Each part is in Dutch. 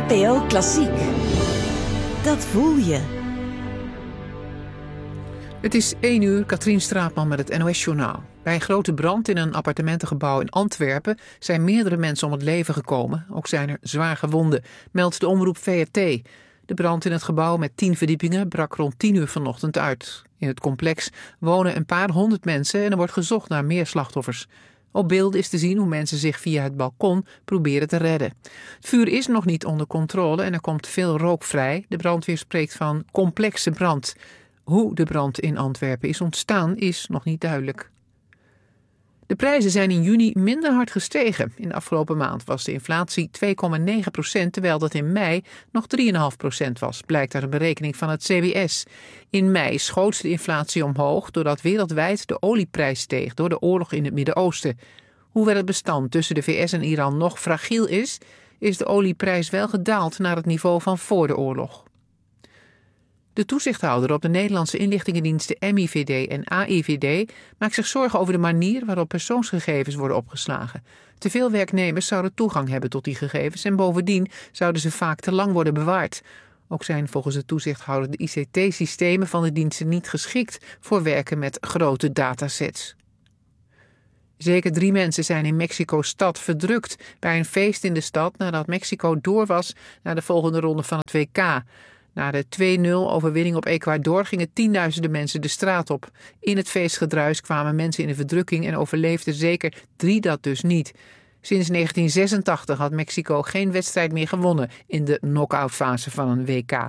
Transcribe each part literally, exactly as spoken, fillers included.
N P O Klassiek. Dat voel je. Het is één uur, Katrien Straatman met het N O S-journaal. Bij een grote brand in een appartementengebouw in Antwerpen zijn meerdere mensen om het leven gekomen. Ook zijn er zwaar gewonden, meldt de omroep V R T. De brand in het gebouw met tien verdiepingen brak rond tien uur vanochtend uit. In het complex wonen een paar honderd mensen en er wordt gezocht naar meer slachtoffers. Op beelden is te zien hoe mensen zich via het balkon proberen te redden. Het vuur is nog niet onder controle en er komt veel rook vrij. De brandweer spreekt van complexe brand. Hoe de brand in Antwerpen is ontstaan is nog niet duidelijk. De prijzen zijn in juni minder hard gestegen. In de afgelopen maand was de inflatie twee komma negen procent, terwijl dat in mei nog drie komma vijf procent was, blijkt uit een berekening van het C B S. In mei schoot de inflatie omhoog doordat wereldwijd de olieprijs steeg door de oorlog in het Midden-Oosten. Hoewel het bestand tussen de V S en Iran nog fragiel is, is de olieprijs wel gedaald naar het niveau van voor de oorlog. De toezichthouder op de Nederlandse inlichtingendiensten M I V D en A I V D maakt zich zorgen over de manier waarop persoonsgegevens worden opgeslagen. Te veel werknemers zouden toegang hebben tot die gegevens en bovendien zouden ze vaak te lang worden bewaard. Ook zijn volgens de toezichthouder de I C T-systemen van de diensten niet geschikt voor werken met grote datasets. Zeker drie mensen zijn in Mexico-stad verdrukt bij een feest in de stad nadat Mexico door was naar de volgende ronde van het W K. Na de twee nul overwinning op Ecuador gingen tienduizenden mensen de straat op. In het feestgedruis kwamen mensen in de verdrukking en overleefden zeker drie dat dus niet. Sinds negentien zesentachtig had Mexico geen wedstrijd meer gewonnen in de knock-outfase van een W K.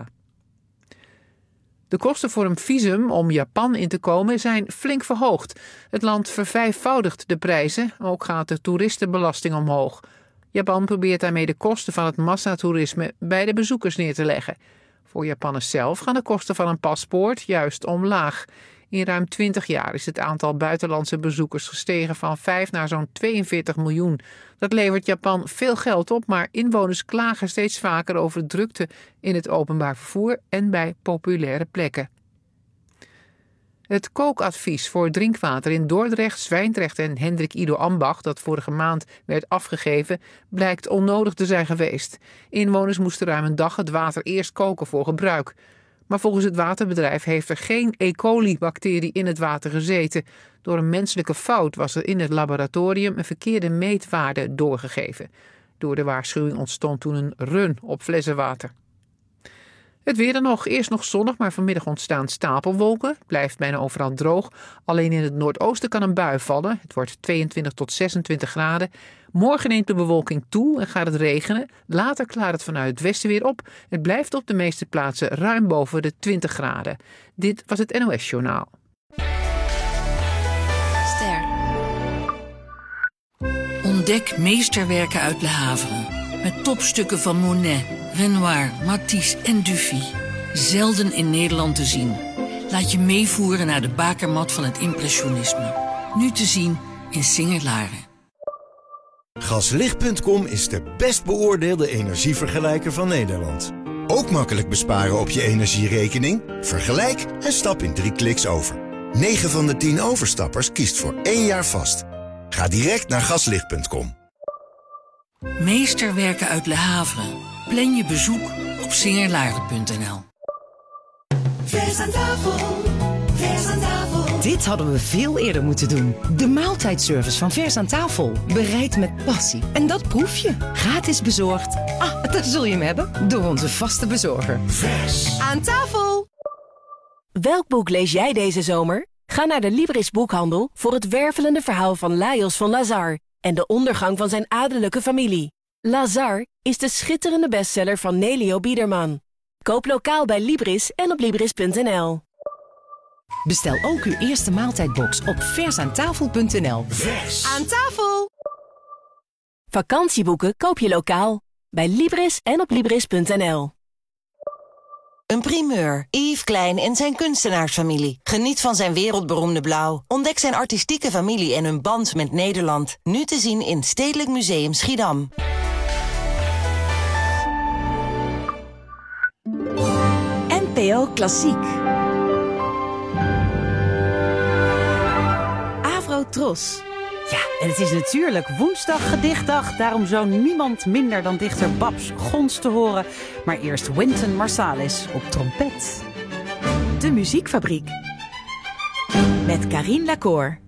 De kosten voor een visum om Japan in te komen zijn flink verhoogd. Het land vervijfvoudigt de prijzen, ook gaat de toeristenbelasting omhoog. Japan probeert daarmee de kosten van het massatoerisme bij de bezoekers neer te leggen. Voor Japanners zelf gaan de kosten van een paspoort juist omlaag. In ruim twintig jaar is het aantal buitenlandse bezoekers gestegen van vijf naar zo'n tweeënveertig miljoen. Dat levert Japan veel geld op, maar inwoners klagen steeds vaker over drukte in het openbaar vervoer en bij populaire plekken. Het kookadvies voor drinkwater in Dordrecht, Zwijndrecht en Hendrik Ido Ambacht, dat vorige maand werd afgegeven, blijkt onnodig te zijn geweest. Inwoners moesten ruim een dag het water eerst koken voor gebruik. Maar volgens het waterbedrijf heeft er geen E. coli-bacterie in het water gezeten. Door een menselijke fout was er in het laboratorium een verkeerde meetwaarde doorgegeven. Door de waarschuwing ontstond toen een run op flessenwater. Het weer dan nog. Eerst nog zonnig, maar vanmiddag ontstaan stapelwolken. Het blijft bijna overal droog. Alleen in het noordoosten kan een bui vallen. Het wordt tweeëntwintig tot zesentwintig graden. Morgen neemt de bewolking toe en gaat het regenen. Later klaart het vanuit het westen weer op. Het blijft op de meeste plaatsen ruim boven de twintig graden. Dit was het N O S-journaal. Ster. Ontdek meesterwerken uit Le Havre. Met topstukken van Monet, Renoir, Matisse en Dufy. Zelden in Nederland te zien. Laat je meevoeren naar de bakermat van het impressionisme. Nu te zien in Singer-Laren. Gaslicht punt com is de best beoordeelde energievergelijker van Nederland. Ook makkelijk besparen op je energierekening? Vergelijk en stap in drie kliks over. negen van de tien overstappers kiest voor één jaar vast. Ga direct naar gaslicht punt com. Meesterwerken uit Le Havre. Plan je bezoek op singerlaren punt n l. Vers aan tafel, vers aan tafel. Dit hadden we veel eerder moeten doen. De maaltijdservice van Vers aan tafel. Bereid met passie. En dat proef je. Gratis bezorgd. Ah, daar zul je hem hebben. Door onze vaste bezorger. Vers aan tafel. Welk boek lees jij deze zomer? Ga naar de Libris boekhandel voor het wervelende verhaal van Lajos van Lazar en de ondergang van zijn adellijke familie. Lazar is de schitterende bestseller van Nelio Biederman. Koop lokaal bij Libris en op libris punt n l. Bestel ook uw eerste maaltijdbox op vers aan tafel punt n l. Vers aan tafel. Vakantieboeken koop je lokaal bij Libris en op libris punt n l. Een primeur. Yves Klein en zijn kunstenaarsfamilie. Geniet van zijn wereldberoemde blauw. Ontdek zijn artistieke familie en hun band met Nederland. Nu te zien in Stedelijk Museum Schiedam. N P O Klassiek. Avro Tros. Ja, en het is natuurlijk woensdag gedichtdag. Daarom zou niemand minder dan dichter Babs Gons te horen. Maar eerst Wynton Marsalis op trompet. De Muziekfabriek. Met Carien Lacour.